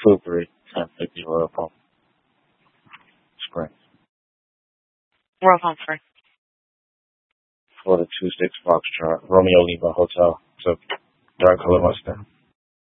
Fubury, 1050 Royal Palm Springs. Royal Palm Springs. For the 26 Foxtrot, Romeo Lima Hotel. It's a dark color Mustang.